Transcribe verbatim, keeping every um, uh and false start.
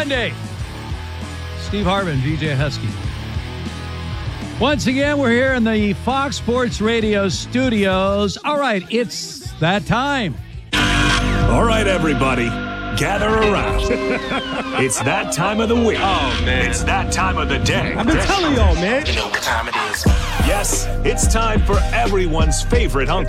Monday. Steve Harvin, V J Husky. Once again, we're here in the Fox Sports Radio studios. All right, it's that time. All right, everybody, gather around. It's that time of the week. Oh, man. It's that time of the day. I've been telling y'all, man. You know what time it is. Yes, it's time for everyone's favorite Uncle